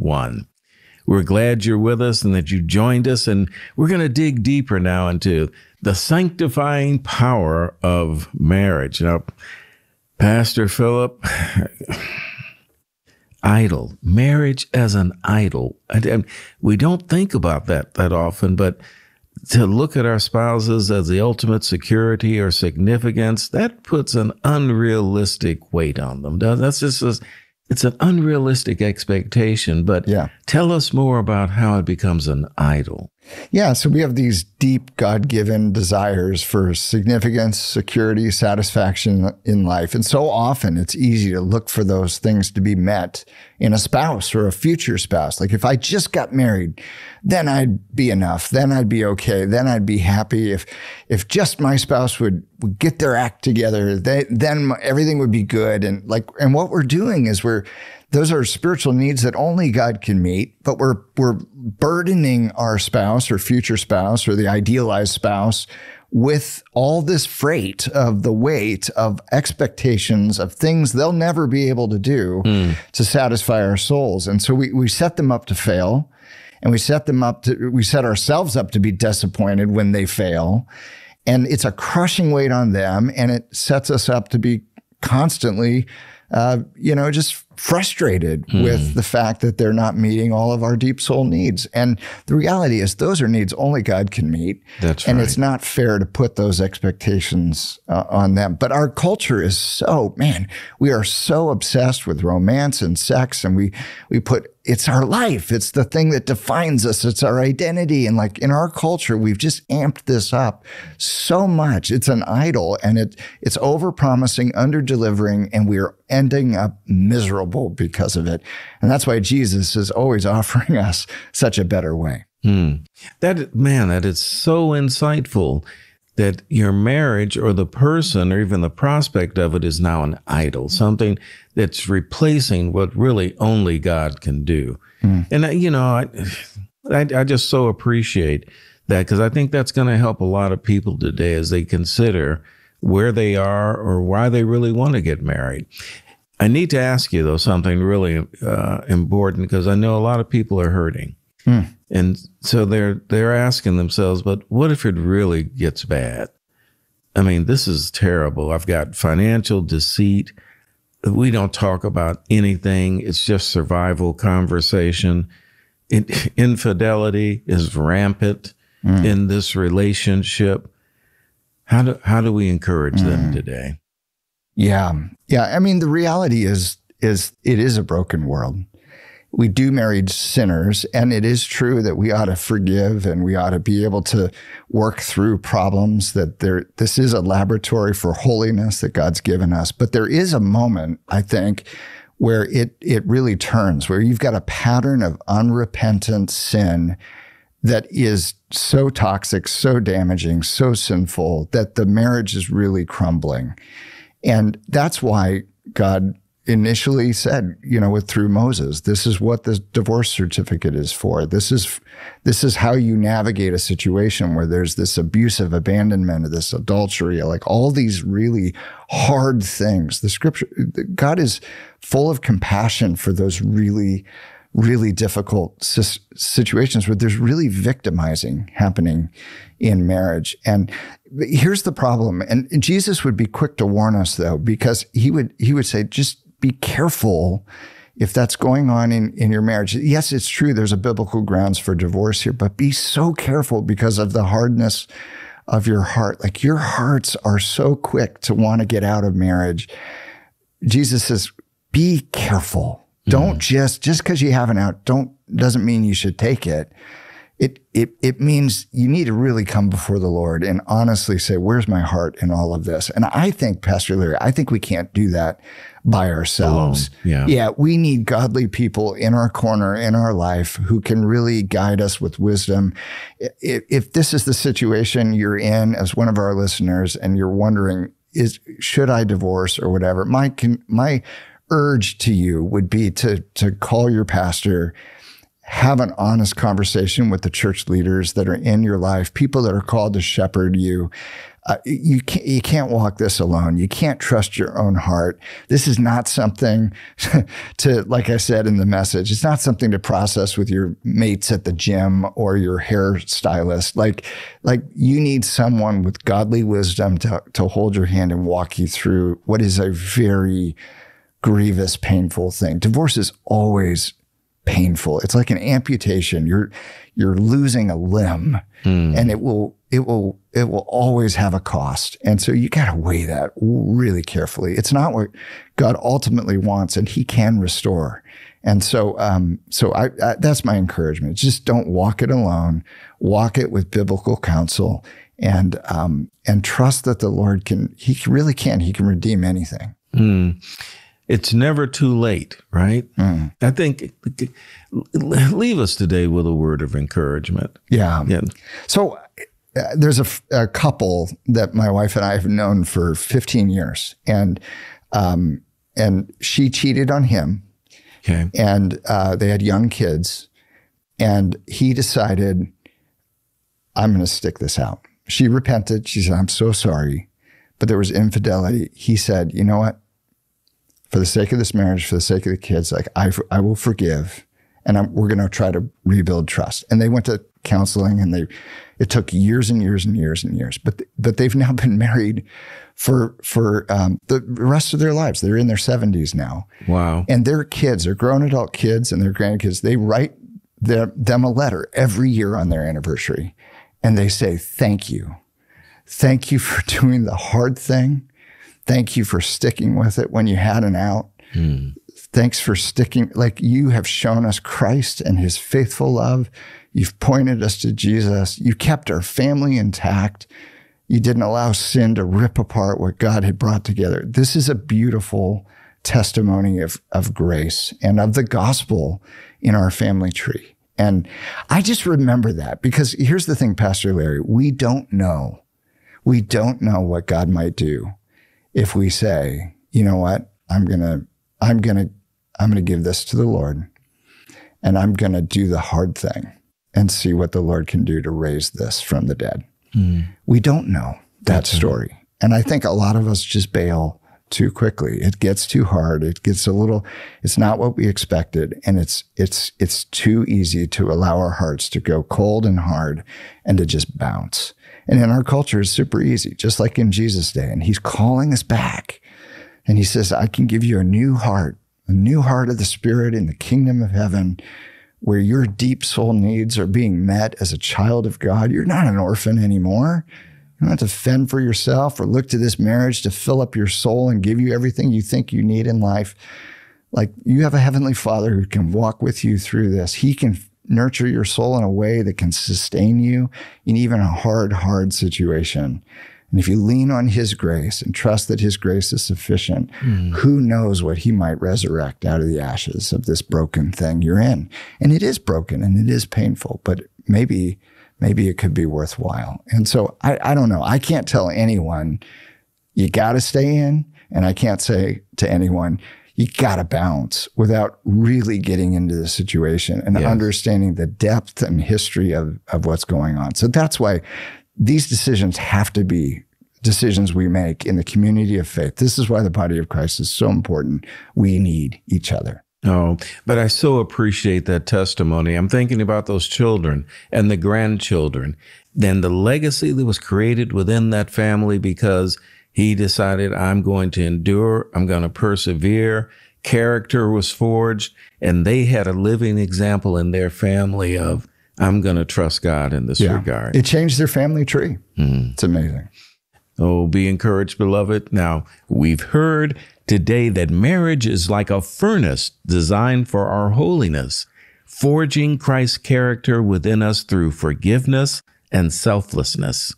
one. We're glad you're with us and that you joined us, and we're going to dig deeper now into the sanctifying power of marriage. Now, Pastor Philip, idol, marriage as an idol. And we don't think about that often, but to look at our spouses as the ultimate security or significance, that puts an unrealistic weight on them. That's just it's an unrealistic expectation, but tell us more about how it becomes an idol. Yeah, so we have these deep God-given desires for significance, security, satisfaction in life. And so often it's easy to look for those things to be met in a spouse or a future spouse. Like if I just got married, then I'd be enough. Then I'd be okay. Then I'd be happy. If just my spouse would get their act together, then everything would be good. And what we're doing is those are spiritual needs that only God can meet, but we're burdening our spouse or future spouse or the idealized spouse with all this freight of the weight of expectations of things they'll never be able to do to satisfy our souls. And so we set them up to fail, and we set ourselves up to be disappointed when they fail. And it's a crushing weight on them, and it sets us up to be constantly just frustrated with the fact that they're not meeting all of our deep soul needs. And the reality is those are needs only God can meet. That's and right. It's not fair to put those expectations on them. But our culture is we are so obsessed with romance and sex, and we put, it's our life. It's the thing that defines us. It's our identity. And in our culture, we've just amped this up so much. It's an idol, and it's over-promising, under-delivering, and we're ending up miserable because of it. And that's why Jesus is always offering us such a better way. That is so insightful, that your marriage or the person or even the prospect of it is now an idol, something that's replacing what really only God can do. And, I just so appreciate that, because I think that's going to help a lot of people today as they consider where they are or why they really want to get married. I need to ask you, though, something really important, because I know a lot of people are hurting. And so they're asking themselves, but what if it really gets bad? I mean, this is terrible. I've got financial deceit. We don't talk about anything. It's just survival conversation. Infidelity is rampant in this relationship. How do we encourage them today? Yeah. I mean, the reality is it is a broken world. We do marry sinners, and it is true that we ought to forgive and we ought to be able to work through problems, this is a laboratory for holiness that God's given us. But there is a moment, I think, where it really turns, where you've got a pattern of unrepentant sin that is so toxic, so damaging, so sinful that the marriage is really crumbling. And that's why God initially said, through Moses, this is what the divorce certificate is for. This is how you navigate a situation where there's this abusive abandonment, or this adultery, like all these really hard things. The scripture, God is full of compassion for those really, really difficult situations where there's really victimizing happening in marriage. And here's the problem. And Jesus would be quick to warn us, though, because he would say, just be careful if that's going on in your marriage. Yes, it's true, there's a biblical grounds for divorce here, but be so careful because of the hardness of your heart. Like, your hearts are so quick to want to get out of marriage. Jesus says, be careful. Don't just because you have an out, doesn't mean you should take it. It means you need to really come before the Lord and honestly say, where's my heart in all of this? And I think, Pastor Larry, we can't do that by ourselves. Alone. Yeah, we need godly people in our corner, in our life, who can really guide us with wisdom. If this is the situation you're in as one of our listeners and you're wondering, should I divorce or whatever, my urge to you would be to call your pastor, have an honest conversation with the church leaders that are in your life, people that are called to shepherd you. You can't walk this alone. You can't trust your own heart. This is not something to, like I said in the message, it's not something to process with your mates at the gym or your hairstylist. Like you need someone with godly wisdom to hold your hand and walk you through what is a very grievous, painful thing. Divorce is always painful. It's like an amputation. You're losing a limb, and it will always have a cost. And so you got to weigh that really carefully. It's not what God ultimately wants, and He can restore. And so, I that's my encouragement. Just don't walk it alone. Walk it with biblical counsel, and trust that the Lord can. He really can. He can redeem anything. It's never too late, right? I think, leave us today with a word of encouragement. Yeah. So there's a couple that my wife and I have known for 15 years, and she cheated on him. Okay. And they had young kids, and he decided, I'm going to stick this out. She repented. She said, I'm so sorry, but there was infidelity. He said, you know what? For the sake of this marriage, for the sake of the kids, like I will forgive, and we're going to try to rebuild trust. And they went to counseling, and it took years and years and years and years. But they've now been married for the rest of their lives. They're in their 70s now. Wow! And their kids, their grown adult kids, and their grandkids, they write them a letter every year on their anniversary, and they say, "Thank you for doing the hard thing. Thank you for sticking with it when you had an out. Thanks for sticking, like you have shown us Christ and His faithful love. You've pointed us to Jesus. You kept our family intact. You didn't allow sin to rip apart what God had brought together." This is a beautiful testimony of grace and of the gospel in our family tree. And I just remember that, because here's the thing, Pastor Larry, we don't know what God might do if we say, you know what, I'm gonna give this to the Lord, and I'm gonna do the hard thing and see what the Lord can do to raise this from the dead. We don't know that story. And I think a lot of us just bail too quickly. It gets too hard. It's not what we expected. And it's too easy to allow our hearts to go cold and hard and to just bounce. And in our culture, it's super easy, just like in Jesus' day. And He's calling us back. And He says, I can give you a new heart of the Spirit in the kingdom of heaven, where your deep soul needs are being met as a child of God. You're not an orphan anymore. You don't have to fend for yourself or look to this marriage to fill up your soul and give you everything you think you need in life. Like, you have a heavenly Father who can walk with you through this. He can nurture your soul in a way that can sustain you in even a hard situation. And if you lean on His grace and trust that His grace is sufficient, who knows what He might resurrect out of the ashes of this broken thing you're in. And it is broken and it is painful, but maybe it could be worthwhile. And so I don't know. I can't tell anyone you got to stay in, and I can't say to anyone, you got to bounce, without really getting into the situation and understanding the depth and history of what's going on. So that's why these decisions have to be decisions we make in the community of faith. This is why the body of Christ is so important. We need each other. Oh, but I so appreciate that testimony. I'm thinking about those children and the grandchildren, then the legacy that was created within that family, because he decided, I'm going to endure, I'm going to persevere. Character was forged, and they had a living example in their family of, I'm going to trust God in this regard. It changed their family tree. It's amazing. Oh, be encouraged, beloved. Now, we've heard today that marriage is like a furnace designed for our holiness, forging Christ's character within us through forgiveness and selflessness.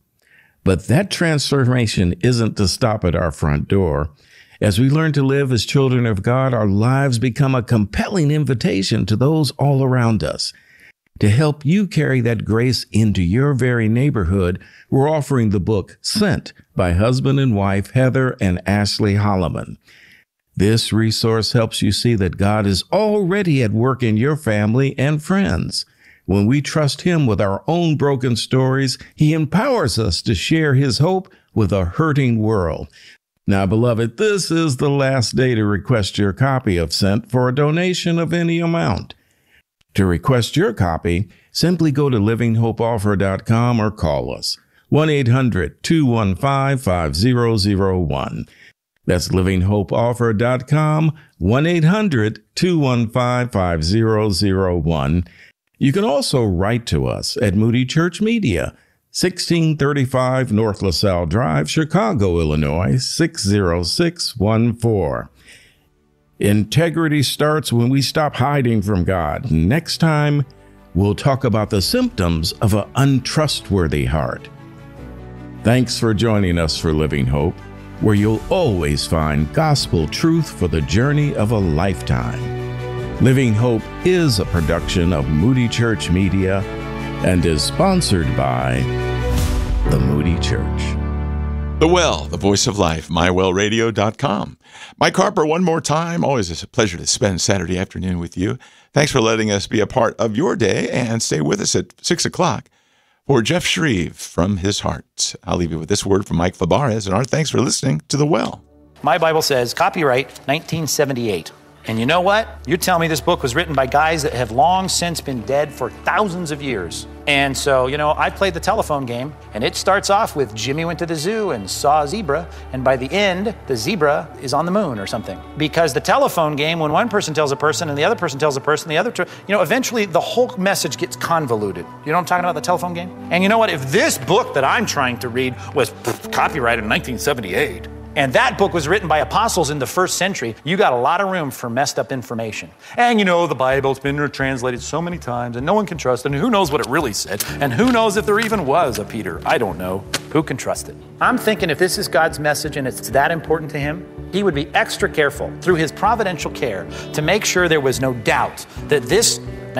But that transformation isn't to stop at our front door. As we learn to live as children of God, our lives become a compelling invitation to those all around us. To help you carry that grace into your very neighborhood, we're offering the book Sent by husband and wife Heather and Ashley Holloman. This resource helps you see that God is already at work in your family and friends. When we trust Him with our own broken stories, He empowers us to share His hope with a hurting world. Now, beloved, this is the last day to request your copy of Sent for a donation of any amount. To request your copy, simply go to livinghopeoffer.com or call us, 1-800-215-5001. That's livinghopeoffer.com, 1-800-215-5001. You can also write to us at Moody Church Media, 1635 North LaSalle Drive, Chicago, Illinois, 60614. Integrity starts when we stop hiding from God. Next time, we'll talk about the symptoms of an untrustworthy heart. Thanks for joining us for Living Hope, where you'll always find gospel truth for the journey of a lifetime. Living Hope is a production of Moody Church Media and is sponsored by the Moody Church. The Well, the voice of life, mywellradio.com. Mike Harper, one more time. Always a pleasure to spend Saturday afternoon with you. Thanks for letting us be a part of your day, and stay with us at 6 o'clock for Jeff Shreve from His Heart. I'll leave you with this word from Mike Fabarez, and our thanks for listening to The Well. My Bible says copyright 1978. And you know what? You're telling me this book was written by guys that have long since been dead for thousands of years. And so, I played the telephone game, and it starts off with Jimmy went to the zoo and saw a zebra, and by the end, the zebra is on the moon or something. Because the telephone game, when one person tells a person and the other person tells a person, eventually the whole message gets convoluted. You know what I'm talking about, the telephone game? And you know what? If this book that I'm trying to read was copyrighted in 1978, and that book was written by apostles in the first century, you got a lot of room for messed up information. And the Bible's been translated so many times, and no one can trust it, and who knows what it really said, and who knows if there even was a Peter. I don't know. Who can trust it? I'm thinking if this is God's message and it's that important to Him, He would be extra careful through His providential care to make sure there was no doubt that this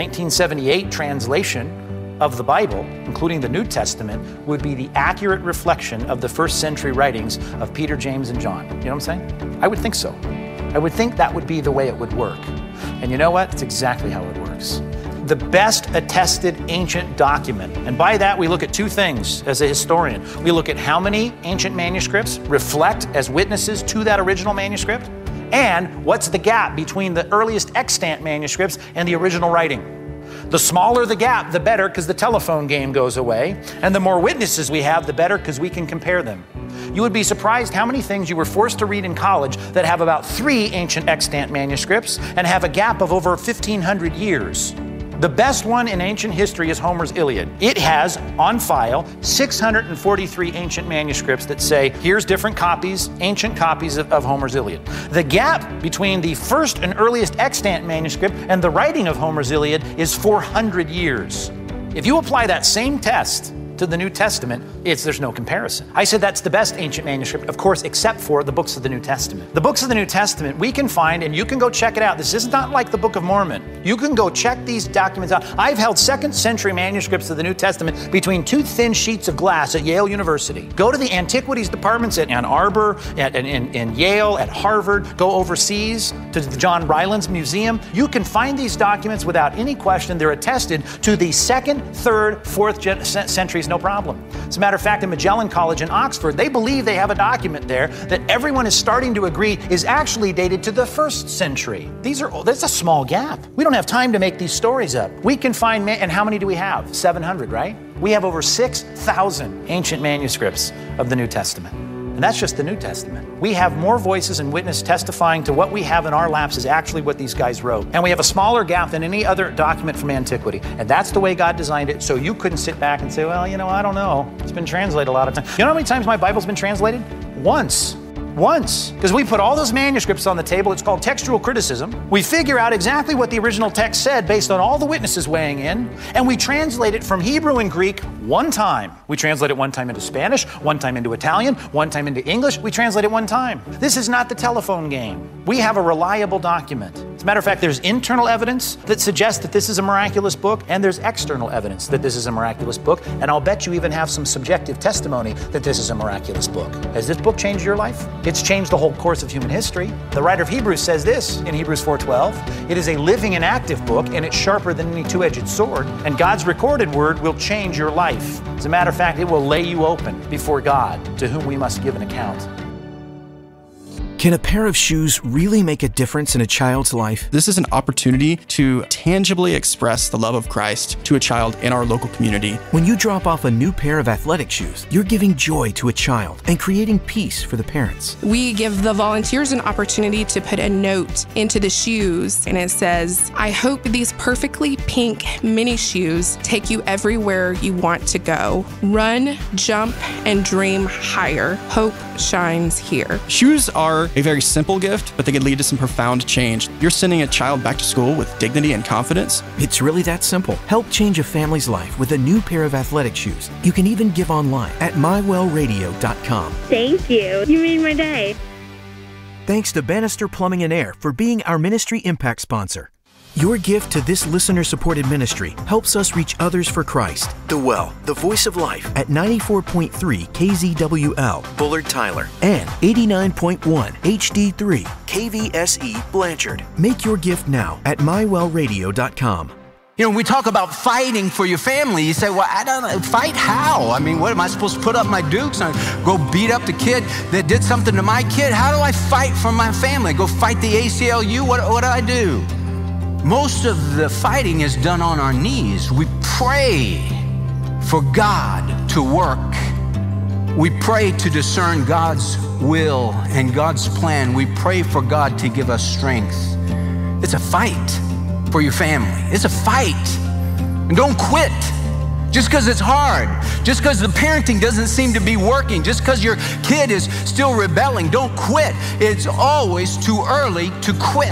1978 translation of the Bible, including the New Testament, would be the accurate reflection of the first century writings of Peter, James, and John. You know what I'm saying? I would think so. I would think that would be the way it would work. And you know what? It's exactly how it works. The best attested ancient document, and by that we look at two things as a historian. We look at how many ancient manuscripts reflect as witnesses to that original manuscript, and what's the gap between the earliest extant manuscripts and the original writing. The smaller the gap, the better, because the telephone game goes away. And the more witnesses we have, the better, because we can compare them. You would be surprised how many things you were forced to read in college that have about 3 ancient extant manuscripts and have a gap of over 1,500 years. The best one in ancient history is Homer's Iliad. It has, on file, 643 ancient manuscripts that say, here's different copies, ancient copies of Homer's Iliad. The gap between the first and earliest extant manuscript and the writing of Homer's Iliad is 400 years. If you apply that same test to the New Testament, there's no comparison. I said that's the best ancient manuscript, of course, except for the books of the New Testament. The books of the New Testament we can find, and you can go check it out. This is not like the Book of Mormon. You can go check these documents out. I've held 2nd century manuscripts of the New Testament between 2 thin sheets of glass at Yale University. Go to the antiquities departments at Ann Arbor, in Yale, at Harvard. Go overseas to the John Rylands Museum. You can find these documents without any question. They're attested to the 2nd, 3rd, 4th centuries, no problem. As a matter of fact, in Magellan College in Oxford, they believe they have a document there that everyone is starting to agree is actually dated to the 1st century. That's a small gap. We don't have time to make these stories up. We can find, and how many do we have? 700, right? We have over 6,000 ancient manuscripts of the New Testament. And that's just the New Testament. We have more voices and witness testifying to what we have in our laps is actually what these guys wrote. And we have a smaller gap than any other document from antiquity. And that's the way God designed it, so you couldn't sit back and say, well, I don't know. It's been translated a lot of times. You know how many times my Bible's been translated? Once. Because we put all those manuscripts on the table. It's called textual criticism. We figure out exactly what the original text said based on all the witnesses weighing in, and we translate it from Hebrew and Greek one time. We translate it one time into Spanish, one time into Italian, one time into English. We translate it one time. This is not the telephone game. We have a reliable document. As a matter of fact, there's internal evidence that suggests that this is a miraculous book, and there's external evidence that this is a miraculous book, and I'll bet you even have some subjective testimony that this is a miraculous book. Has this book changed your life? It's changed the whole course of human history. The writer of Hebrews says this in Hebrews 4:12, "It is a living and active book, and it's sharper than any two-edged sword, and God's recorded word will change your life. As a matter of fact, it will lay you open before God, to whom we must give an account." Can a pair of shoes really make a difference in a child's life? This is an opportunity to tangibly express the love of Christ to a child in our local community. When you drop off a new pair of athletic shoes, you're giving joy to a child and creating peace for the parents. We give the volunteers an opportunity to put a note into the shoes, and it says, "I hope these perfectly pink mini shoes take you everywhere you want to go. Run, jump, and dream higher. Hope shines here." Shoes are a very simple gift, but they can lead to some profound change. You're sending a child back to school with dignity and confidence. It's really that simple. Help change a family's life with a new pair of athletic shoes. You can even give online at mywellradio.com. Thank you. You made my day. Thanks to Bannister Plumbing and Air for being our Ministry Impact sponsor. Your gift to this listener-supported ministry helps us reach others for Christ. The Well, the voice of life, at 94.3 KZWL, Bullard Tyler, and 89.1 HD3 KVSE Blanchard. Make your gift now at mywellradio.com. You know, we talk about fighting for your family. You say, well, I don't know, fight how? I mean, what am I supposed to put up my dukes and go beat up the kid that did something to my kid? How do I fight for my family? Go fight the ACLU? What do I do? Most of the fighting is done on our knees. We pray for God to work. We pray to discern God's will and God's plan. We pray for God to give us strength. It's a fight for your family. It's a fight. And don't quit just because it's hard, just because the parenting doesn't seem to be working, just because your kid is still rebelling. Don't quit. It's always too early to quit.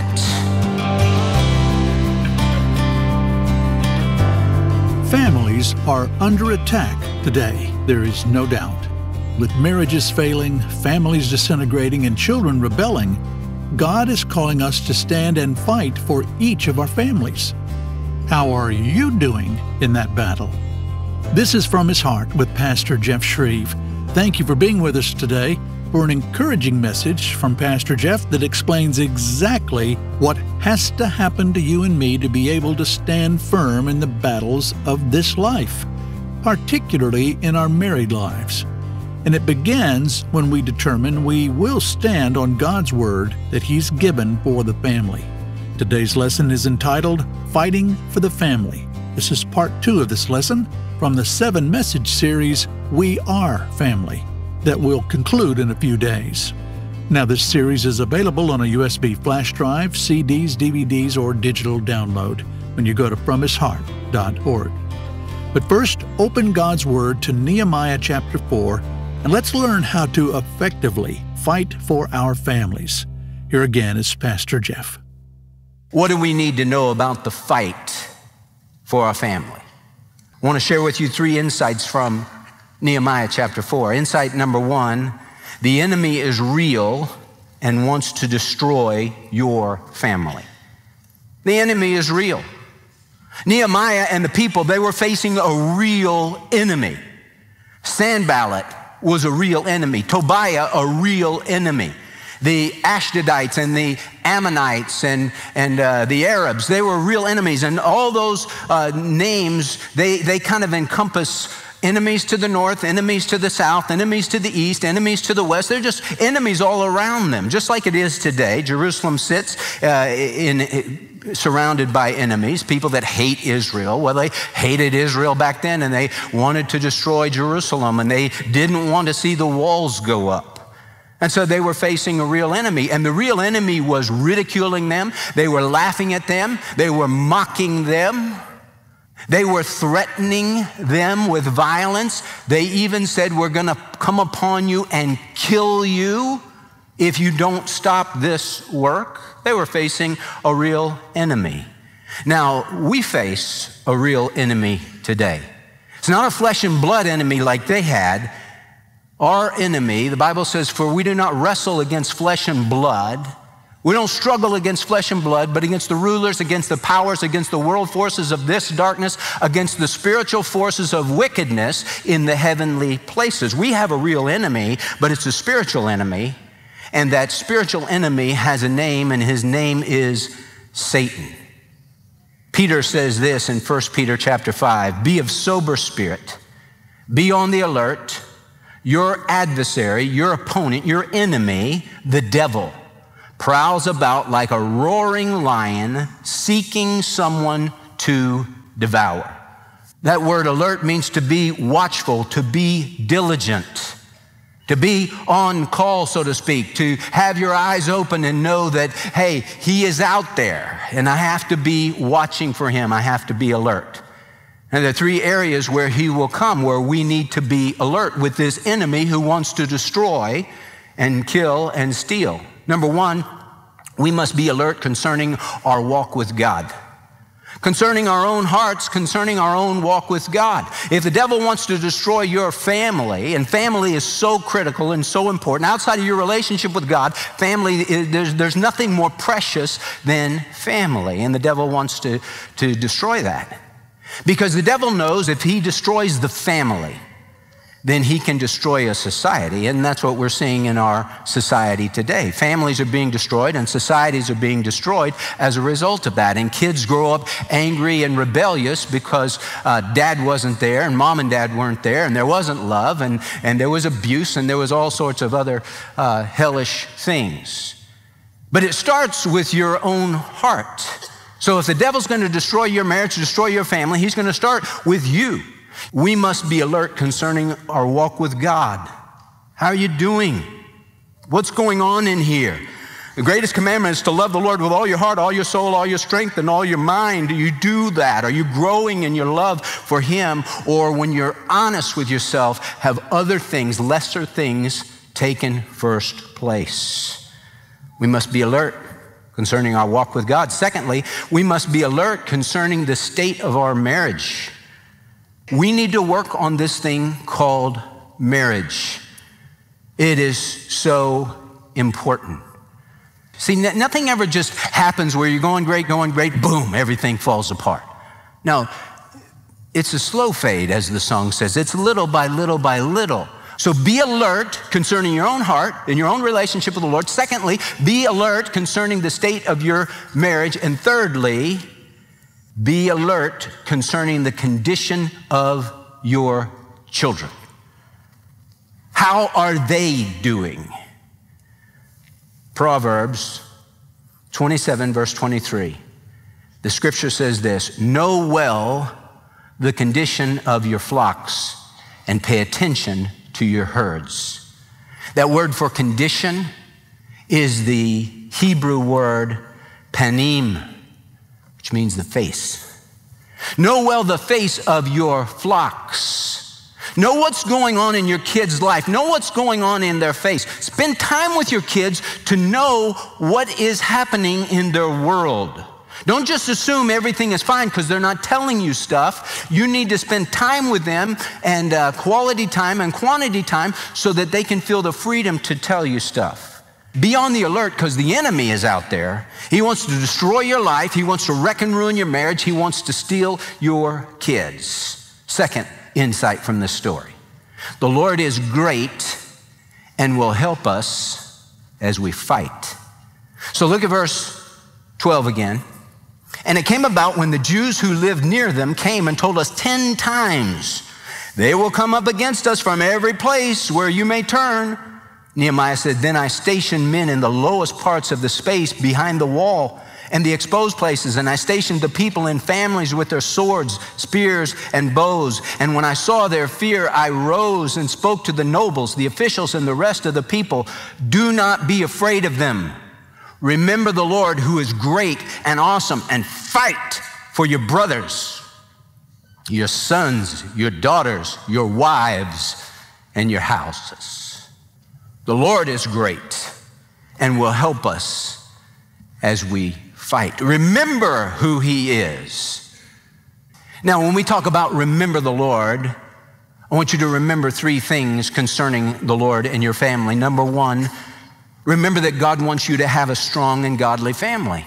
Families are under attack today, there is no doubt. With marriages failing, families disintegrating, and children rebelling, God is calling us to stand and fight for each of our families. How are you doing in that battle? This is From His Heart with Pastor Jeff Shreve. Thank you for being with us today for an encouraging message from Pastor Jeff that explains exactly what has to happen to you and me to be able to stand firm in the battles of this life, particularly in our married lives. And it begins when we determine we will stand on God's Word that He's given for the family. Today's lesson is entitled, Fighting for the Family. This is part 2 of this lesson from the 7-message series, We Are Family, that will conclude in a few days. Now, this series is available on a USB flash drive, CDs, DVDs, or digital download when you go to FromHisHeart.org. But first, open God's Word to Nehemiah chapter 4, and let's learn how to effectively fight for our families. Here again is Pastor Jeff. What do we need to know about the fight for our family? I want to share with you 3 insights from Nehemiah chapter 4. Insight number 1, the enemy is real and wants to destroy your family. The enemy is real. Nehemiah and the people, they were facing a real enemy. Sanballat was a real enemy. Tobiah, a real enemy. The Ashdodites and the Ammonites and the Arabs, they were real enemies. And all those names, they kind of encompass enemies to the north, enemies to the south, enemies to the east, enemies to the west. They're just enemies all around them, just like it is today. Jerusalem sits surrounded by enemies, people that hate Israel. Well, they hated Israel back then, and they wanted to destroy Jerusalem, and they didn't want to see the walls go up. And so they were facing a real enemy, and the real enemy was ridiculing them. They were laughing at them. They were mocking them. They were threatening them with violence. They even said, we're going to come upon you and kill you if you don't stop this work. They were facing a real enemy. Now, we face a real enemy today. It's not a flesh and blood enemy like they had. Our enemy, the Bible says, for we do not wrestle against flesh and blood. We don't struggle against flesh and blood, but against the rulers, against the powers, against the world forces of this darkness, against the spiritual forces of wickedness in the heavenly places. We have a real enemy, but it's a spiritual enemy. And that spiritual enemy has a name, and his name is Satan. Peter says this in 1 Peter chapter 5, be of sober spirit, be on the alert. Your adversary, your opponent, your enemy, the devil, prowls about like a roaring lion seeking someone to devour. That word alert means to be watchful, to be diligent, to be on call, so to speak, to have your eyes open and know that, hey, he is out there and I have to be watching for him. I have to be alert. And there are three areas where he will come, where we need to be alert with this enemy who wants to destroy and kill and steal. Number one, we must be alert concerning our walk with God. Concerning our own hearts, concerning our own walk with God. If the devil wants to destroy your family, and family is so critical and so important, outside of your relationship with God, family, there's nothing more precious than family, and the devil wants to destroy that. Because the devil knows if he destroys the family, then he can destroy a society, and that's what we're seeing in our society today. Families are being destroyed and societies are being destroyed as a result of that, and kids grow up angry and rebellious because dad wasn't there and mom and dad weren't there, and there wasn't love, and there was abuse, and there was all sorts of other hellish things. But it starts with your own heart. So if the devil's going to destroy your marriage, destroy your family, he's going to start with you. We must be alert concerning our walk with God. How are you doing? What's going on in here? The greatest commandment is to love the Lord with all your heart, all your soul, all your strength, and all your mind. Do you do that? Are you growing in your love for him? Or when you're honest with yourself, have other things, lesser things, taken first place? We must be alert concerning our walk with God. Secondly, we must be alert concerning the state of our marriage. We need to work on this thing called marriage. It is so important. See, nothing ever just happens where you're going great, boom, everything falls apart. No, it's a slow fade, as the song says. It's little by little by little. So be alert concerning your own heart and your own relationship with the Lord. Secondly, be alert concerning the state of your marriage. And thirdly, be alert concerning the condition of your children. How are they doing? Proverbs 27, verse 23. The scripture says this, know well the condition of your flocks and pay attention to your herds. That word for condition is the Hebrew word panim, which means the face. Know well the face of your flocks. Know what's going on in your kids' life. Know what's going on in their face. Spend time with your kids to know what is happening in their world. Don't just assume everything is fine because they're not telling you stuff. You need to spend time with them, and quality time and quantity time, so that they can feel the freedom to tell you stuff. Be on the alert because the enemy is out there. He wants to destroy your life. He wants to wreck and ruin your marriage. He wants to steal your kids. Second insight from this story. The Lord is great and will help us as we fight. So look at verse 12 again. And it came about when the Jews who lived near them came and told us 10 times, they will come up against us from every place where you may turn. Nehemiah said, then I stationed men in the lowest parts of the space behind the wall and the exposed places, and I stationed the people in families with their swords, spears, and bows. And when I saw their fear, I rose and spoke to the nobles, the officials, and the rest of the people. Do not be afraid of them. Remember the Lord who is great and awesome, and fight for your brothers, your sons, your daughters, your wives, and your houses. The Lord is great and will help us as we fight. Remember who he is. Now, when we talk about remember the Lord, I want you to remember 3 things concerning the Lord and your family. Number 1, remember that God wants you to have a strong and godly family.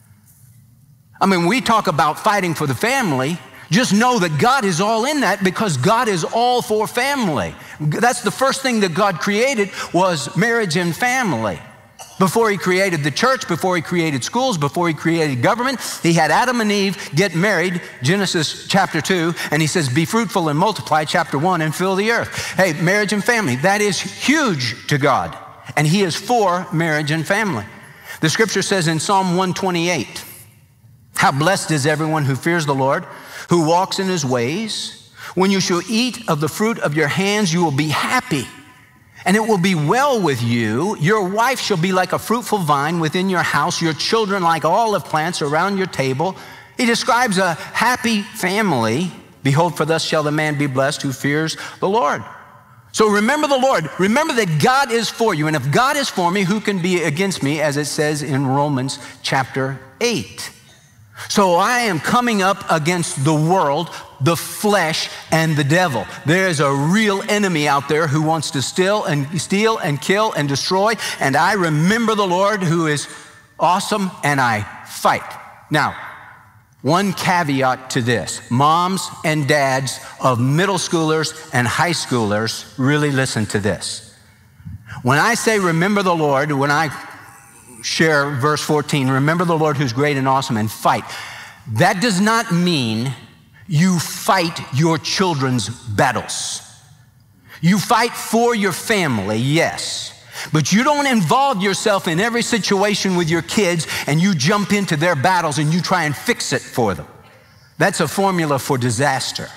I mean, we talk about fighting for the family. Just know that God is all in that, because God is all for family. That's the first thing that God created, was marriage and family. Before he created the church, before he created schools, before he created government, he had Adam and Eve get married, Genesis chapter 2, and he says, be fruitful and multiply, chapter 1, and fill the earth. Hey, marriage and family, that is huge to God, and he is for marriage and family. The scripture says in Psalm 128, how blessed is everyone who fears the Lord, who walks in his ways. When you shall eat of the fruit of your hands, you will be happy, and it will be well with you. Your wife shall be like a fruitful vine within your house, your children like olive plants around your table. He describes a happy family. Behold, for thus shall the man be blessed who fears the Lord. So remember the Lord. Remember that God is for you. And if God is for me, who can be against me, as it says in Romans chapter 8. So I am coming up against the world, the flesh, and the devil. There's a real enemy out there who wants to steal and kill and destroy. And I remember the Lord who is awesome, and I fight. Now, one caveat to this. Moms and dads of middle schoolers and high schoolers, really listen to this. When I say remember the Lord, when I share verse 14, remember the Lord who's great and awesome, and fight. That does not mean you fight your children's battles. You fight for your family, yes, but you don't involve yourself in every situation with your kids and you jump into their battles and you try and fix it for them. That's a formula for disaster.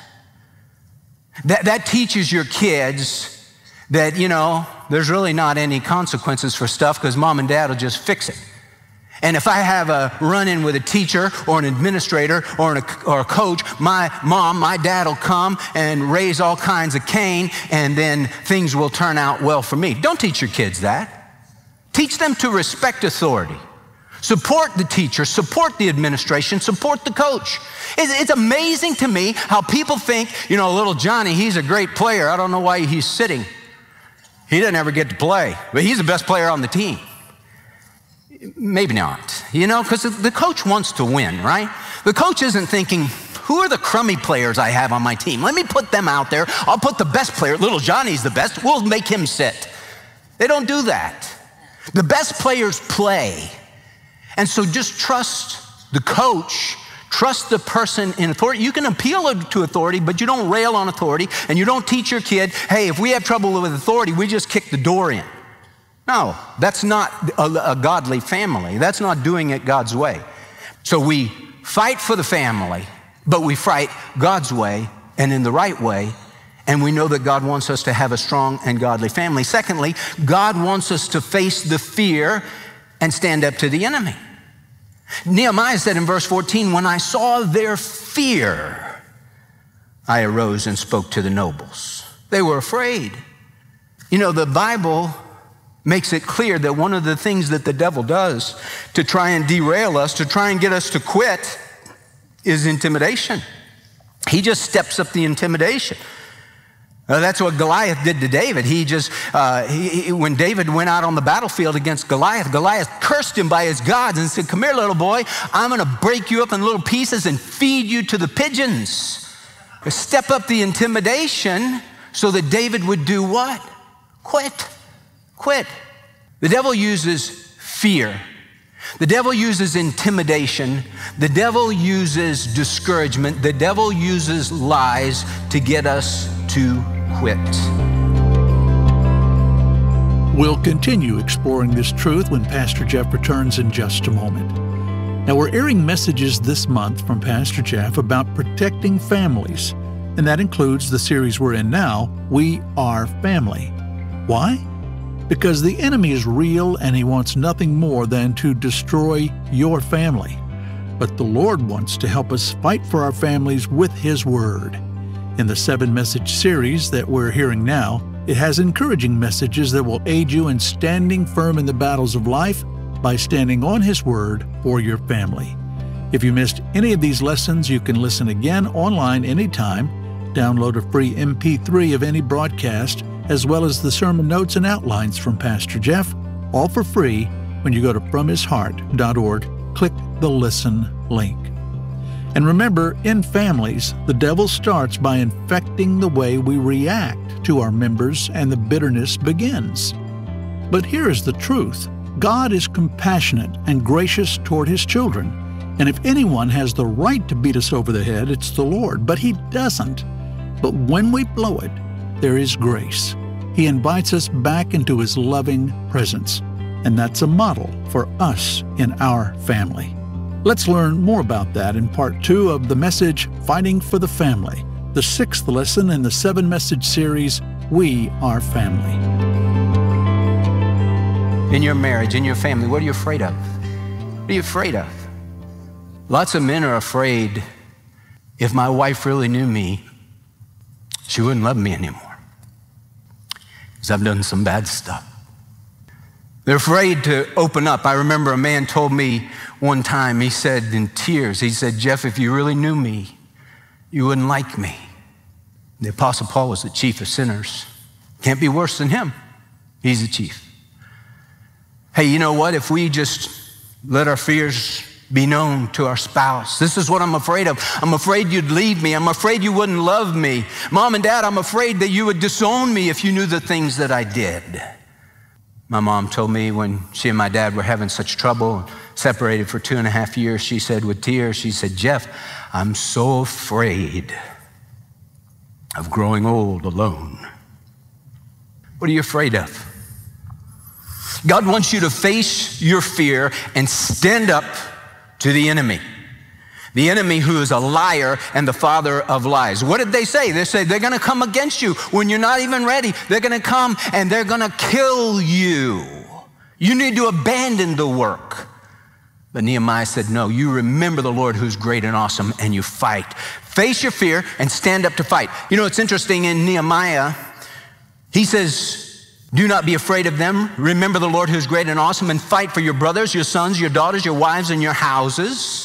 That teaches your kids that, there's really not any consequences for stuff because mom and dad will just fix it. And if I have a run-in with a teacher or an administrator or a coach, my mom, my dad will come and raise all kinds of Cain, and then things will turn out well for me. Don't teach your kids that. Teach them to respect authority. Support the teacher, support the administration, support the coach. It's amazing to me how people think, little Johnny, he's a great player. I don't know why he's sitting. He doesn't ever get to play, but he's the best player on the team. Maybe not, because the coach wants to win, right? The coach isn't thinking, who are the crummy players I have on my team? Let me put them out there. I'll put the best player. Little Johnny's the best. We'll make him sit. They don't do that. The best players play. And so just trust the coach. Trust the person in authority. You can appeal to authority, but you don't rail on authority, and you don't teach your kid, hey, if we have trouble with authority, we just kick the door in. No, that's not a godly family. That's not doing it God's way. So we fight for the family, but we fight God's way and in the right way, and we know that God wants us to have a strong and godly family. Secondly, God wants us to face the fear and stand up to the enemy. Nehemiah said in verse 14, when I saw their fear, I arose and spoke to the nobles. They were afraid. The Bible makes it clear that one of the things that the devil does to try and derail us, to try and get us to quit, is intimidation. He just steps up the intimidation. That's what Goliath did to David. When David went out on the battlefield against Goliath, Goliath cursed him by his gods and said, come here, little boy, I'm going to break you up in little pieces and feed you to the pigeons. Step up the intimidation so that David would do what? Quit. The devil uses fear. The devil uses intimidation. The devil uses discouragement. The devil uses lies to get us to quit. We'll continue exploring this truth when Pastor Jeff returns in just a moment. Now, we're airing messages this month from Pastor Jeff about protecting families, and that includes the series we're in now, We Are Family. Why? Because the enemy is real and he wants nothing more than to destroy your family. But the Lord wants to help us fight for our families with His Word. In the 7-message series that we're hearing now, it has encouraging messages that will aid you in standing firm in the battles of life by standing on His Word for your family. If you missed any of these lessons, you can listen again online anytime. Download a free MP3 of any broadcast, as well as the sermon notes and outlines from Pastor Jeff, all for free when you go to FromHisHeart.org, click the Listen link. And remember, in families, the devil starts by infecting the way we react to our members, and the bitterness begins. But here is the truth. God is compassionate and gracious toward His children. And if anyone has the right to beat us over the head, it's the Lord, but He doesn't. But when we blow it, there is grace. He invites us back into His loving presence. And that's a model for us in our family. Let's learn more about that in part 2 of the message, Fighting for the Family, the 6th lesson in the 7-message series, We Are Family. In your marriage, in your family, what are you afraid of? What are you afraid of? Lots of men are afraid if my wife really knew me, she wouldn't love me anymore because I've done some bad stuff. They're afraid to open up. I remember a man told me one time, he said in tears, he said, Jeff, if you really knew me, you wouldn't like me. The Apostle Paul was the chief of sinners. Can't be worse than him. He's the chief. Hey, you know what? If we just let our fears be known to our spouse, this is what I'm afraid of. I'm afraid you'd leave me. I'm afraid you wouldn't love me. Mom and Dad, I'm afraid that you would disown me if you knew the things that I did. My mom told me when she and my dad were having such trouble, separated for 2.5 years, she said with tears, she said, Jeff, I'm so afraid of growing old alone. What are you afraid of? God wants you to face your fear and stand up to the enemy. The enemy who is a liar and the father of lies. What did they say? They said they're going to come against you when you're not even ready. They're going to come and they're going to kill you. You need to abandon the work. But Nehemiah said, no, you remember the Lord who's great and awesome and you fight. Face your fear and stand up to fight. You know, it's interesting in Nehemiah, he says, do not be afraid of them. Remember the Lord who's great and awesome and fight for your brothers, your sons, your daughters, your wives, and your houses.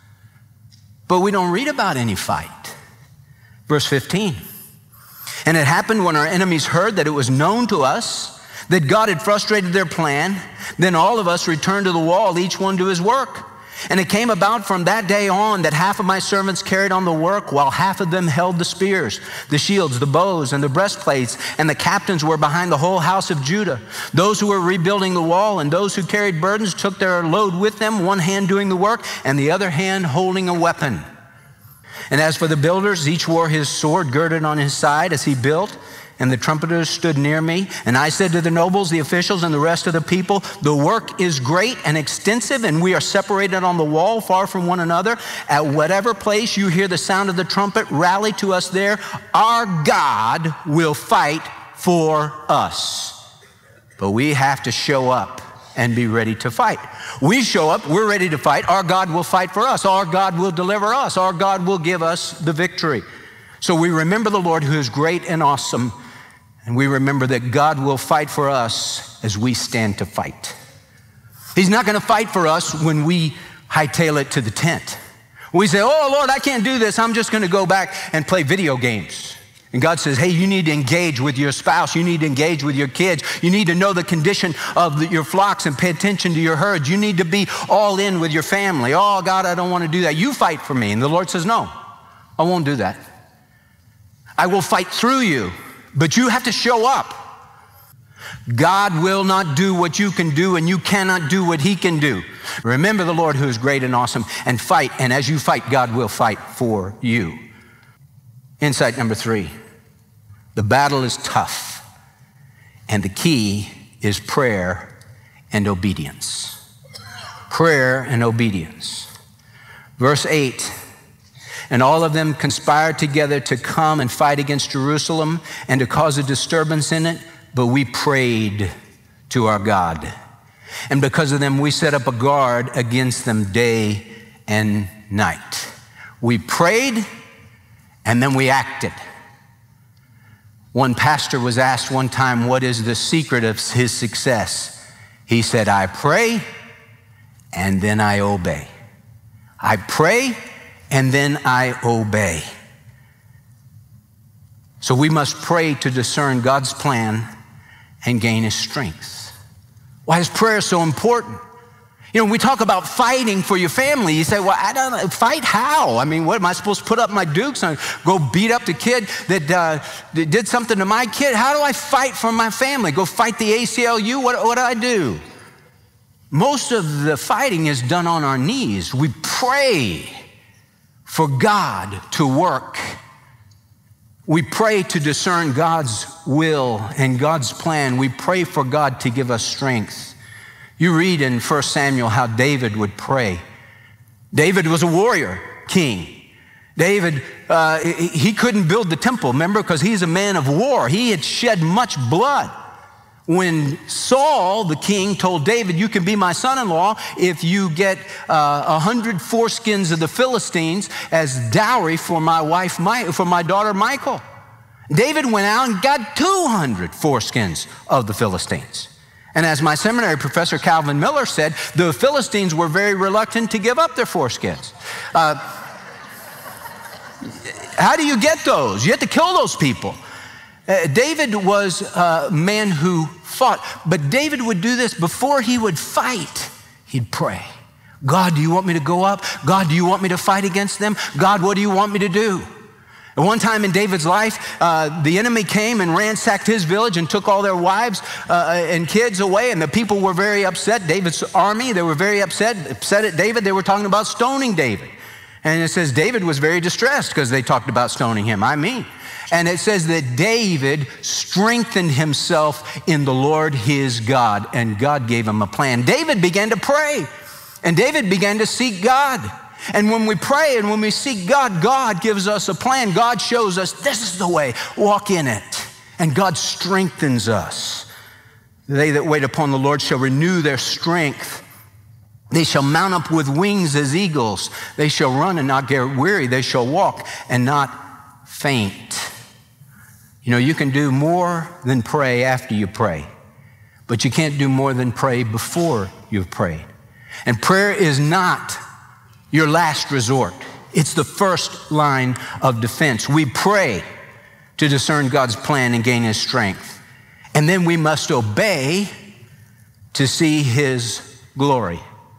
But we don't read about any fight. Verse 15. And it happened when our enemies heard that it was known to us that God had frustrated their plan, then all of us returned to the wall, each one to his work. And it came about from that day on that half of my servants carried on the work, while half of them held the spears, the shields, the bows, and the breastplates, and the captains were behind the whole house of Judah. Those who were rebuilding the wall and those who carried burdens took their load with them, one hand doing the work and the other hand holding a weapon. And as for the builders, each wore his sword girded on his side as he built. And the trumpeters stood near me. And I said to the nobles, the officials, and the rest of the people, the work is great and extensive, and we are separated on the wall, far from one another. At whatever place you hear the sound of the trumpet, rally to us there. Our God will fight for us. But we have to show up and be ready to fight. We show up, we're ready to fight. Our God will fight for us. Our God will deliver us. Our God will give us the victory. So we remember the Lord who is great and awesome. And we remember that God will fight for us as we stand to fight. He's not going to fight for us when we hightail it to the tent. We say, oh, Lord, I can't do this. I'm just going to go back and play video games. And God says, hey, you need to engage with your spouse. You need to engage with your kids. You need to know the condition of your flocks and pay attention to your herds. You need to be all in with your family. Oh, God, I don't want to do that. You fight for me. And the Lord says, no, I won't do that. I will fight through you. But you have to show up. God will not do what you can do, and you cannot do what he can do. Remember the Lord who is great and awesome, and fight. And as you fight, God will fight for you. Insight number 3. The battle is tough, and the key is prayer and obedience. Prayer and obedience. Verse 8. And all of them conspired together to come and fight against Jerusalem and to cause a disturbance in it, but we prayed to our God. And because of them, we set up a guard against them day and night. We prayed, and then we acted. One pastor was asked one time, what is the secret of his success? He said, I pray, and then I obey. I pray, and then I obey. So we must pray to discern God's plan and gain his strength. Why is prayer so important? You know, we talk about fighting for your family. You say, well, I don't know, fight how? I mean, what am I supposed to put up my dukes and go beat up the kid that did something to my kid? How do I fight for my family? Go fight the ACLU? What do I do? most of the fighting is done on our knees. We pray for God to work. We pray to discern God's will and God's plan. We pray for God to give us strength. You read in 1 Samuel how David would pray. David was a warrior king. David, he couldn't build the temple, remember, because he's a man of war. He had shed much blood. When Saul, the king, told David, you can be my son-in-law if you get 100 foreskins of the Philistines as dowry for my wife, for my daughter Michal. David went out and got 200 foreskins of the Philistines. And as my seminary professor Calvin Miller said, the Philistines were very reluctant to give up their foreskins. How do you get those? You have to kill those people. David was a man who fought, but David would do this before he would fight. He'd pray. God, do you want me to go up? God, do you want me to fight against them? God, what do you want me to do? At one time in David's life, the enemy came and ransacked his village and took all their wives and kids away, and the people were very upset. David's army, they were very upset at David. They were talking about stoning David. And it says David was very distressed because they talked about stoning him. And it says that David strengthened himself in the Lord his God, and God gave him a plan. David began to pray, and David began to seek God. And when we pray and when we seek God, God gives us a plan. God shows us this is the way, walk in it. And God strengthens us. They that wait upon the Lord shall renew their strength. They shall mount up with wings as eagles. They shall run and not get weary. They shall walk and not faint. You know, you can do more than pray after you pray, but you can't do more than pray before you've prayed. And prayer is not your last resort. It's the first line of defense. We pray to discern God's plan and gain his strength. And then we must obey to see his glory.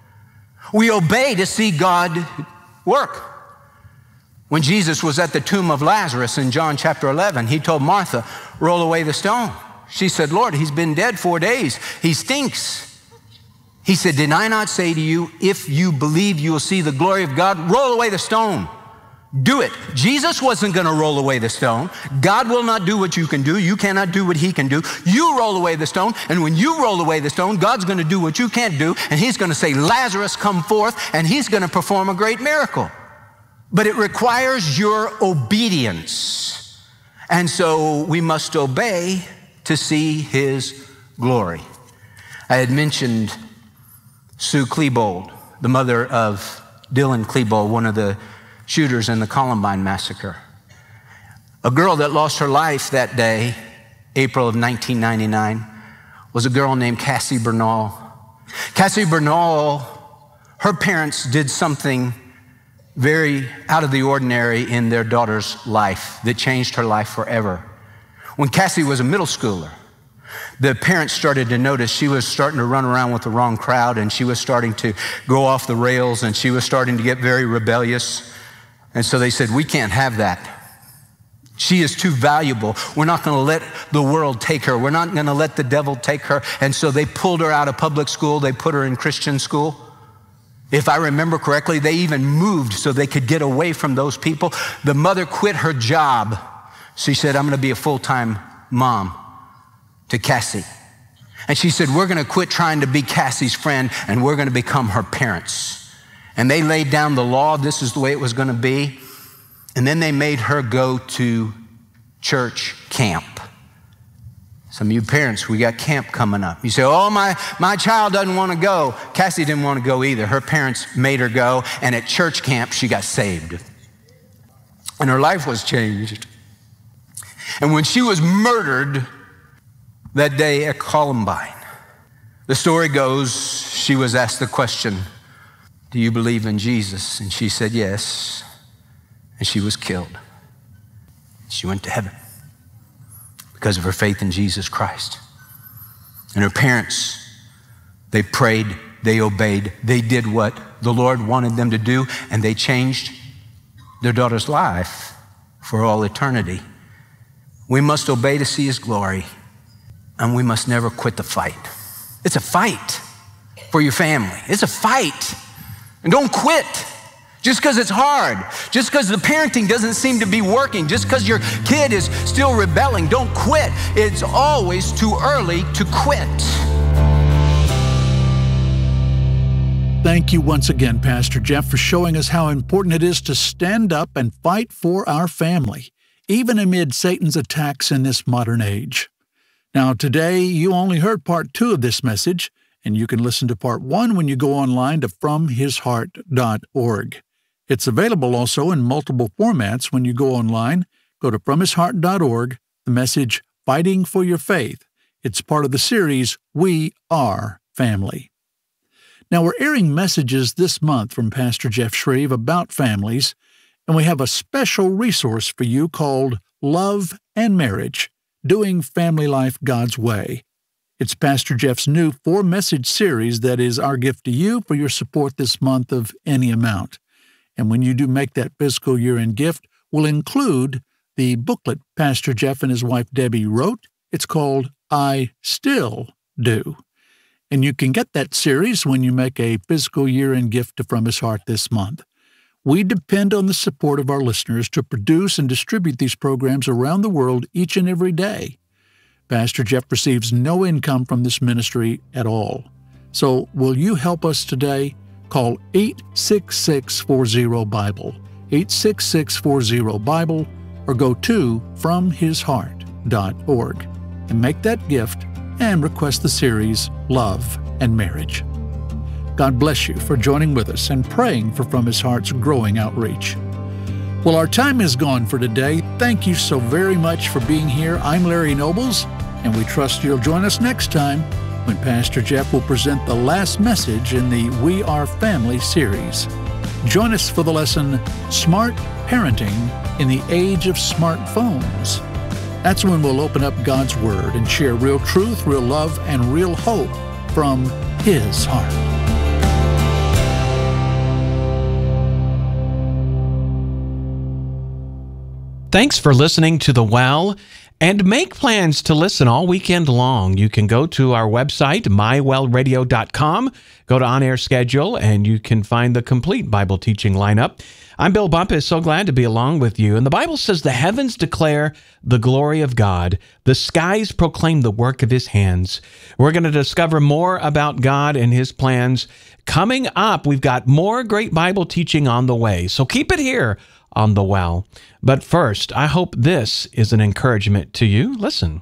We obey to see God work. When Jesus was at the tomb of Lazarus in John chapter 11, he told Martha, roll away the stone. She said, Lord, he's been dead 4 days. He stinks. He said, did I not say to you, if you believe you will see the glory of God, roll away the stone. Do it. Jesus wasn't going to roll away the stone. God will not do what you can do. You cannot do what he can do. You roll away the stone, and when you roll away the stone, God's going to do what you can't do, and he's going to say, Lazarus, come forth, and he's going to perform a great miracle. But it requires your obedience. And so we must obey to see his glory. I had mentioned Sue Klebold, the mother of Dylan Klebold, one of the shooters in the Columbine massacre. A girl that lost her life that day, April of 1999, was a girl named Cassie Bernal. Cassie Bernal, her parents did something very out of the ordinary in their daughter's life that changed her life forever. When Cassie was a middle schooler, the parents started to notice she was starting to run around with the wrong crowd, and she was starting to go off the rails, and she was starting to get very rebellious. And so they said, we can't have that. She is too valuable. We're not going to let the world take her. We're not going to let the devil take her. And so they pulled her out of public school. They put her in Christian school. If I remember correctly, they even moved so they could get away from those people. The mother quit her job. She said, I'm going to be a full-time mom to Cassie. And she said, we're going to quit trying to be Cassie's friend, and we're going to become her parents. And they laid down the law. This is the way it was going to be. And then they made her go to church camp. Some of you parents, we got camp coming up. You say, oh, my child doesn't want to go. Cassie didn't want to go either. Her parents made her go, and at church camp, she got saved. And her life was changed. And when she was murdered that day at Columbine, the story goes, she was asked the question, do you believe in Jesus? And she said yes. And she was killed. She went to heaven because of her faith in Jesus Christ. And her parents, they prayed, they obeyed, they did what the Lord wanted them to do, and they changed their daughter's life for all eternity. We must obey to see his glory, and we must never quit the fight. It's a fight for your family. It's a fight. And don't quit. Just because it's hard, just because the parenting doesn't seem to be working, just because your kid is still rebelling, don't quit. It's always too early to quit. Thank you once again, Pastor Jeff, for showing us how important it is to stand up and fight for our family, even amid Satan's attacks in this modern age. Now, today, you only heard part 2 of this message, and you can listen to part 1 when you go online to FromHisHeart.org. It's available also in multiple formats when you go online. Go to FromHisHeart.org, the message Fighting for Your Faith. It's part of the series We Are Family. Now, we're airing messages this month from Pastor Jeff Shreve about families, and we have a special resource for you called Love and Marriage, Doing Family Life God's Way. It's Pastor Jeff's new 4-message series that is our gift to you for your support this month of any amount. And when you do make that fiscal year-end gift, we'll include the booklet Pastor Jeff and his wife Debbie wrote. It's called I Still Do. And you can get that series when you make a fiscal year-end gift to From His Heart this month. We depend on the support of our listeners to produce and distribute these programs around the world each and every day. Pastor Jeff receives no income from this ministry at all. So will you help us today? Call 866-40-BIBLE, 866-40-BIBLE, or go to FromHisHeart.org and make that gift and request the series Love and Marriage. God bless you for joining with us and praying for From His Heart's growing outreach. Well, our time is gone for today. Thank you so very much for being here. I'm Larry Nobles, and we trust you'll join us next time when Pastor Jeff will present the last message in the We Are Family series. Join us for the lesson, Smart Parenting in the Age of Smartphones. That's when we'll open up God's Word and share real truth, real love, and real hope from His heart. Thanks for listening to The Well, and make plans to listen all weekend long. You can go to our website, mywellradio.com, go to On-Air Schedule, and you can find the complete Bible teaching lineup. I'm Bill Bumpus, so glad to be along with you. And the Bible says the heavens declare the glory of God. The skies proclaim the work of His hands. We're going to discover more about God and His plans. Coming up, we've got more great Bible teaching on the way, so keep it here on The Well. But first, I hope this is an encouragement to you. Listen.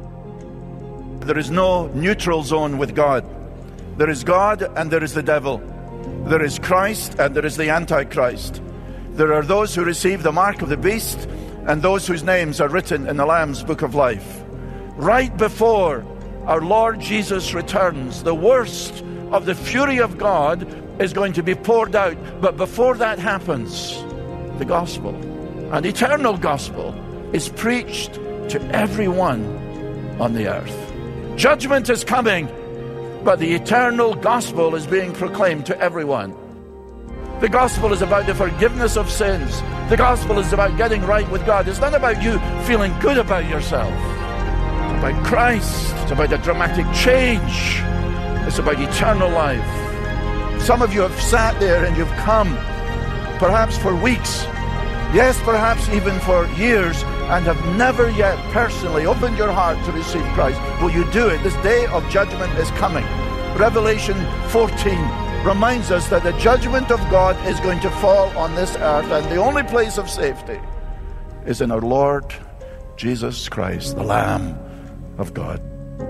There is no neutral zone with God. There is God and there is the devil. There is Christ and there is the Antichrist. There are those who receive the mark of the beast and those whose names are written in the Lamb's book of life. Right before our Lord Jesus returns, the worst of the fury of God is going to be poured out. But before that happens, the gospel, an eternal gospel, is preached to everyone on the earth. Judgment is coming, but the eternal gospel is being proclaimed to everyone. The gospel is about the forgiveness of sins. The gospel is about getting right with God. It's not about you feeling good about yourself. It's about Christ. It's about a dramatic change. It's about eternal life. Some of you have sat there and you've come, perhaps for weeks, yes, perhaps even for years, and have never yet personally opened your heart to receive Christ. Will you do it? This day of judgment is coming. Revelation 14 reminds us that the judgment of God is going to fall on this earth, and the only place of safety is in our Lord Jesus Christ, the Lamb of God.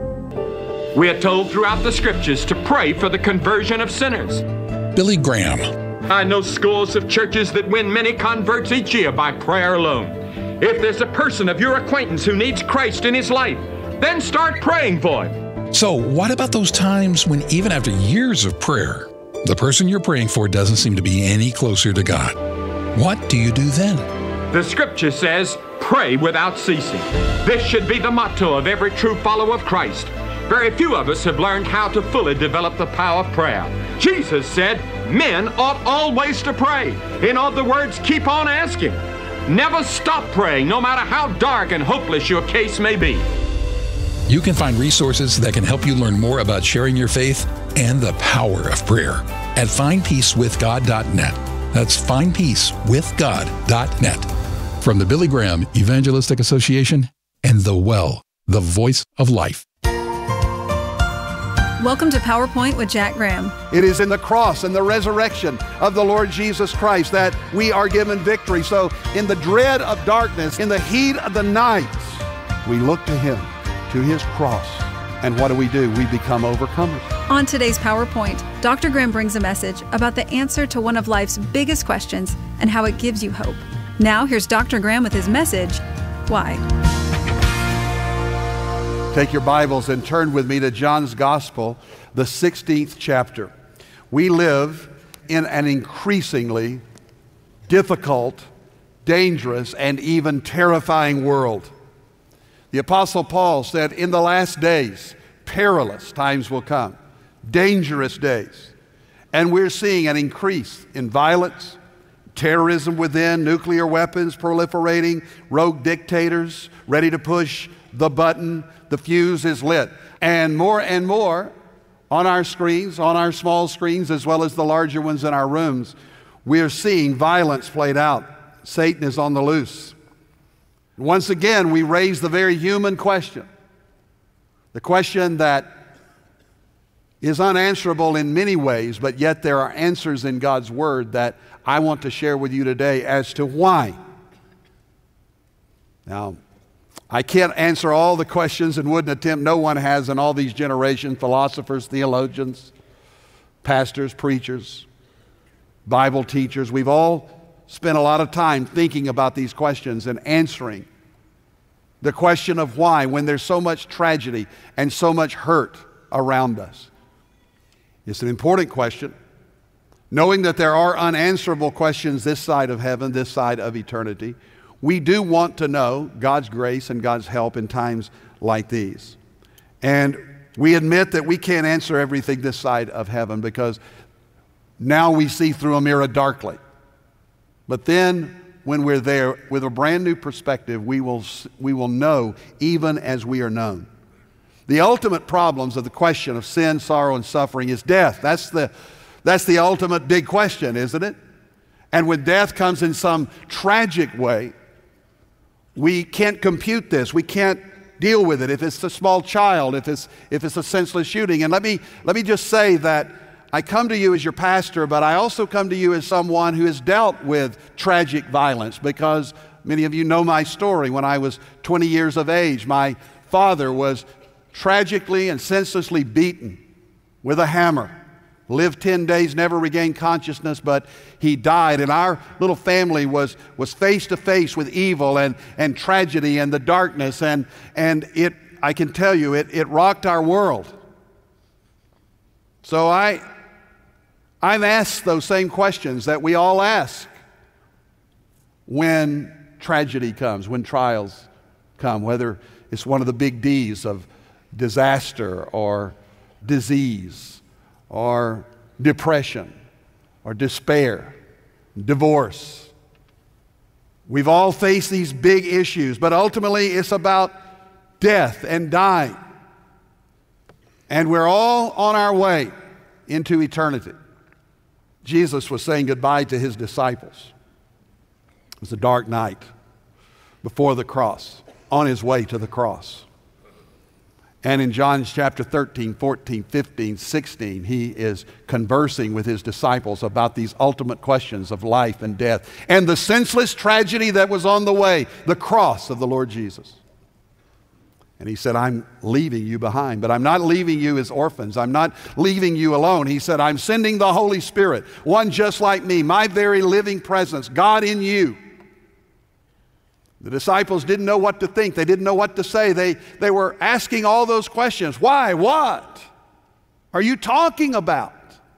We are told throughout the Scriptures to pray for the conversion of sinners. Billy Graham. I know scores of churches that win many converts each year by prayer alone. If there's a person of your acquaintance who needs Christ in his life, then start praying for him. So what about those times when even after years of prayer, the person you're praying for doesn't seem to be any closer to God? What do you do then? The Scripture says, pray without ceasing. This should be the motto of every true follower of Christ. Very few of us have learned how to fully develop the power of prayer. Jesus said, men ought always to pray. In other words, keep on asking. Never stop praying, no matter how dark and hopeless your case may be. You can find resources that can help you learn more about sharing your faith and the power of prayer at findpeacewithgod.net. That's findpeacewithgod.net. From the Billy Graham Evangelistic Association and The Well, the voice of life. Welcome to PowerPoint with Jack Graham. It is in the cross and the resurrection of the Lord Jesus Christ that we are given victory. So in the dread of darkness, in the heat of the night, we look to Him, to His cross. And what do? We become overcomers. On today's PowerPoint, Dr. Graham brings a message about the answer to one of life's biggest questions and how it gives you hope. Now here's Dr. Graham with his message, Why? Take your Bibles and turn with me to John's Gospel, the 16th chapter. We live in an increasingly difficult, dangerous, and even terrifying world. The Apostle Paul said, in the last days, perilous times will come, dangerous days. And we're seeing an increase in violence, terrorism within, nuclear weapons proliferating, rogue dictators ready to push the button, the fuse is lit. And more on our screens, on our small screens, as well as the larger ones in our rooms, we are seeing violence played out. Satan is on the loose. Once again, we raise the very human question, the question that is unanswerable in many ways, but yet there are answers in God's Word that I want to share with you today as to why. Now, I can't answer all the questions and wouldn't attempt, no one has in all these generations, philosophers, theologians, pastors, preachers, Bible teachers. We've all spent a lot of time thinking about these questions and answering the question of why when there's so much tragedy and so much hurt around us. It's an important question. Knowing that there are unanswerable questions this side of heaven, this side of eternity, we do want to know God's grace and God's help in times like these. And we admit that we can't answer everything this side of heaven because now we see through a mirror darkly. But then when we're there with a brand new perspective, we will know even as we are known. The ultimate problems of the question of sin, sorrow, and suffering is death. That's the ultimate big question, isn't it? And when death comes in some tragic way, we can't compute this. We can't deal with it. If it's a small child, if it's a senseless shooting. And let me just say that I come to you as your pastor, but I also come to you as someone who has dealt with tragic violence, because many of you know my story. When I was 20 years of age, my father was tragically and senselessly beaten with a hammer. Lived 10 days, never regained consciousness, but he died. And our little family was face to face with evil and tragedy and the darkness. And it, I can tell you, it rocked our world. So I'm asked those same questions that we all ask when tragedy comes, when trials come, whether it's one of the big D's of disaster or disease or depression or despair, divorce. We've all faced these big issues, but ultimately it's about death and dying. And we're all on our way into eternity. Jesus was saying goodbye to his disciples. It was a dark night before the cross, on his way to the cross. And in John chapter 13, 14, 15, 16, he is conversing with his disciples about these ultimate questions of life and death and the senseless tragedy that was on the way, the cross of the Lord Jesus. And he said, I'm leaving you behind, but I'm not leaving you as orphans. I'm not leaving you alone. He said, I'm sending the Holy Spirit, one just like me, my very living presence, God in you. The disciples didn't know what to think. They didn't know what to say. They were asking all those questions. Why? What are you talking about?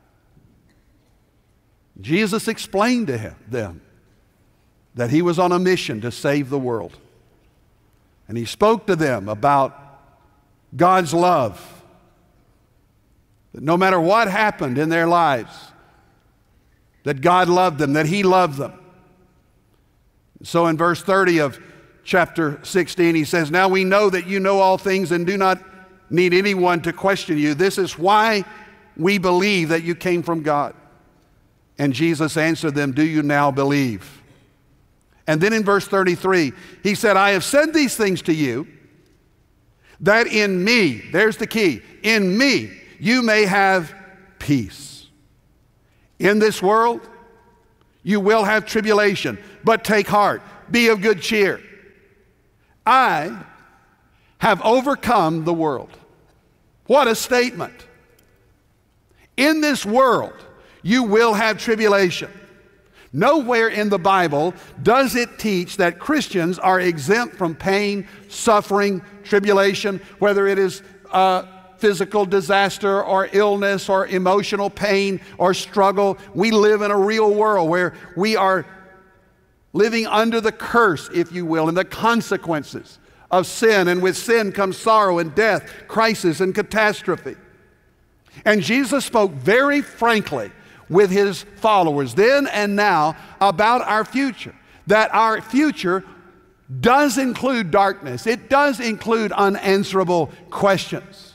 Jesus explained to them that he was on a mission to save the world. And he spoke to them about God's love. That no matter what happened in their lives, that God loved them, that he loved them. So in verse 30 of chapter 16, he says, now we know that you know all things and do not need anyone to question you. This is why We believe that you came from God. And Jesus answered them, do you now believe? And then in verse 33, he said, I have said these things to you, that in me, there's the key, in me you may have peace. In this world, you will have tribulation, but take heart, be of good cheer. I have overcome the world. What a statement. In this world, you will have tribulation. Nowhere in the Bible does it teach that Christians are exempt from pain, suffering, tribulation, whether it is physical disaster or illness or emotional pain or struggle. We live in a real world where we are living under the curse, if you will, and the consequences of sin. And with sin comes sorrow and death, crisis and catastrophe. And Jesus spoke very frankly with his followers then and now about our future, that our future does include darkness. It does include unanswerable questions.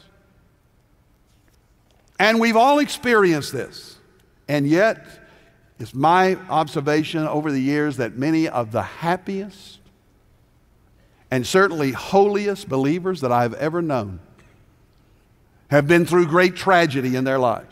And we've all experienced this. And yet, it's my observation over the years that many of the happiest and certainly holiest believers that I've ever known have been through great tragedy in their lives.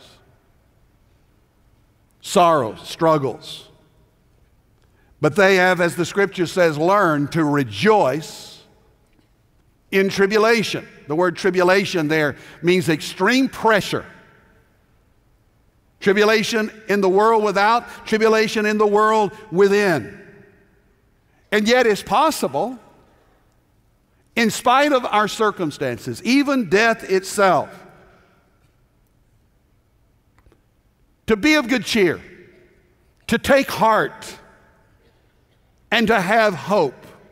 Sorrows, struggles. But they have, as the scripture says, learned to rejoice in tribulation. The word tribulation there means extreme pressure. Tribulation in the world without, tribulation in the world within. And yet it's possible, in spite of our circumstances, even death itself, to be of good cheer, to take heart, and to have hope.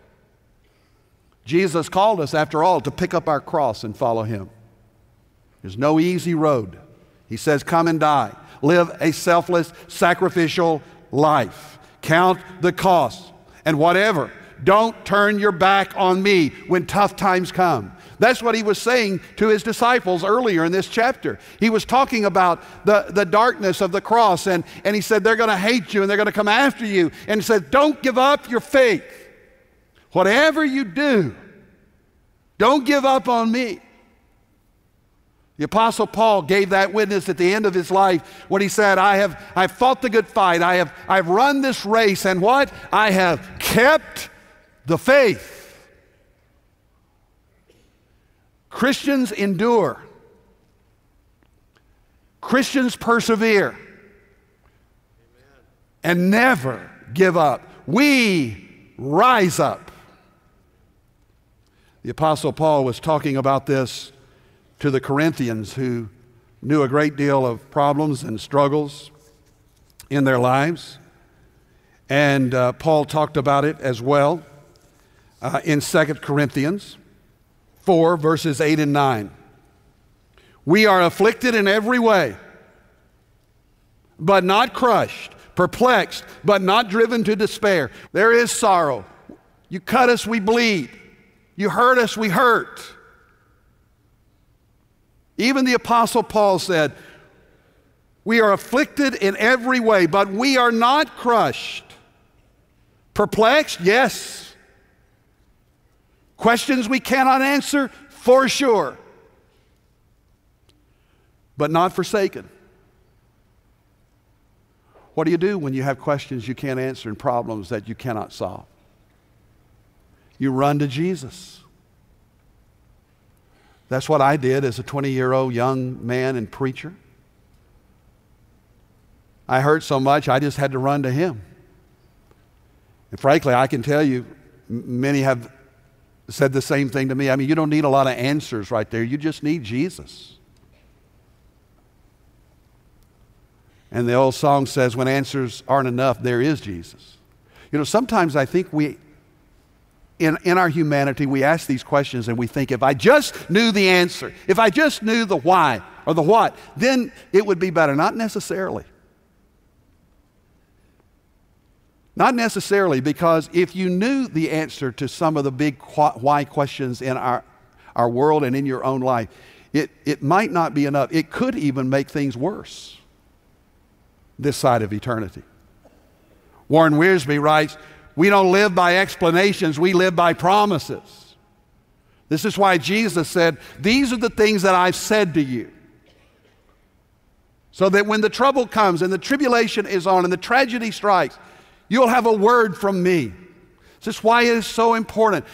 Jesus called us, after all, to pick up our cross and follow him. There's no easy road. He says, come and die. Live a selfless, sacrificial life. Count the cost. And whatever, don't turn your back on me when tough times come. That's what he was saying to his disciples earlier in this chapter. He was talking about the darkness of the cross, and he said they're going to hate you and they're going to come after you. And he said, don't give up your faith. Whatever you do, don't give up on me. The Apostle Paul gave that witness at the end of his life when he said, I've fought the good fight. I've run this race, and what? I have kept the faith. Christians endure. Christians persevere. And never give up. We rise up. The Apostle Paul was talking about this to the Corinthians, who knew a great deal of problems and struggles in their lives. And Paul talked about it as well in 2 Corinthians 4, verses 8 and 9. We are afflicted in every way, but not crushed, perplexed, but not driven to despair. There is sorrow. You cut us, we bleed. You hurt us, we hurt. Even the Apostle Paul said, we are afflicted in every way, but we are not crushed. Perplexed? Yes. Questions we cannot answer? For sure. But not forsaken. What do you do when you have questions you can't answer and problems that you cannot solve? You run to Jesus. That's what I did as a 20-year-old young man and preacher. I hurt so much, I just had to run to him. And frankly, I can tell you, many have said the same thing to me. I mean, you don't need a lot of answers right there. You just need Jesus. And the old song says, when answers aren't enough, there is Jesus. You know, sometimes I think in our humanity, we ask these questions and we think, if I just knew the answer, if I just knew the why or the what, then it would be better. Not necessarily. Not necessarily, because if you knew the answer to some of the big why questions in our world and in your own life, it might not be enough. It could even make things worse this side of eternity. Warren Wiersbe writes, we don't live by explanations, we live by promises. This is why Jesus said, these are the things that I've said to you. So that when the trouble comes and the tribulation is on and the tragedy strikes, you'll have a word from me. This is why it is so important